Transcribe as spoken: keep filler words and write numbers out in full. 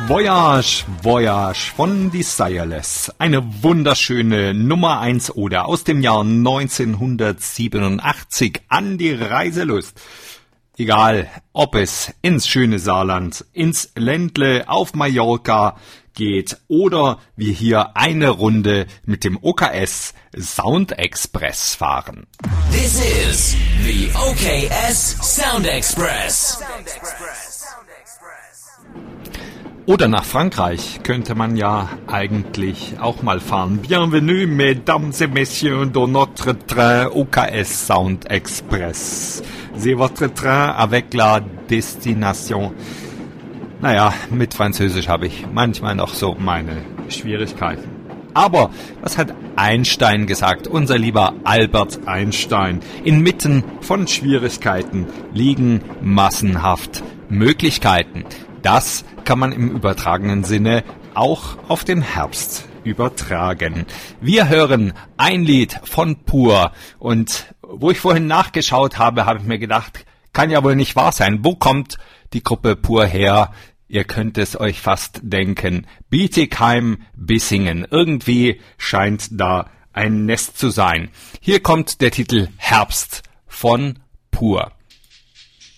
Voyage, Voyage von Desireless. Eine wunderschöne Nummer eins Ode aus dem Jahr neunzehnhundertsiebenundachtzig an die Reiselust. Egal, ob es ins schöne Saarland, ins Ländle, auf Mallorca geht oder wir hier eine Runde mit dem O K S Sound Express fahren. This is the O K S Sound Express. Oder nach Frankreich könnte man ja eigentlich auch mal fahren. Bienvenue, mesdames et messieurs, dans notre train O K S Sound Express. C'est votre train avec la destination. Naja, mit Französisch habe ich manchmal noch so meine Schwierigkeiten. Aber was hat Einstein gesagt, unser lieber Albert Einstein? Inmitten von Schwierigkeiten liegen massenhaft Möglichkeiten. Das kann man im übertragenen Sinne auch auf den Herbst übertragen. Wir hören ein Lied von Pur und wo ich vorhin nachgeschaut habe, habe ich mir gedacht, kann ja wohl nicht wahr sein. Wo kommt die Gruppe Pur her? Ihr könnt es euch fast denken. Bietigheim, Bissingen. Irgendwie scheint da ein Nest zu sein. Hier kommt der Titel Herbst von Pur.